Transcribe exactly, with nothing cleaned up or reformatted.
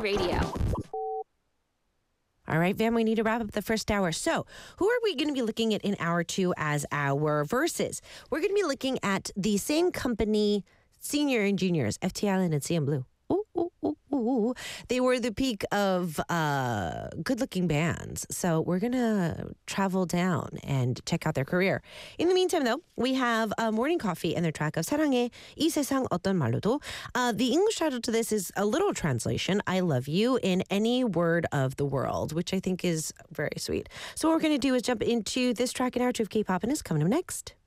Radio. All right, Vam, we need to wrap up the first hour. So, who are we going to be looking at in hour two as our verses? We're going to be looking at the same company, senior and juniors, F T Island and C M Blue. Ooh, ooh, ooh, ooh. They were the peak of uh, good-looking bands. So we're going to travel down and check out their career. In the meantime, though, we have uh, Morning Coffee and their track of 사랑해, 이 세상 어떤 말로도. Uh, the English title to this is a little translation, I love you in any word of the world, which I think is very sweet. So what we're going to do is jump into this track in hour two of K-pop, and it's coming up next.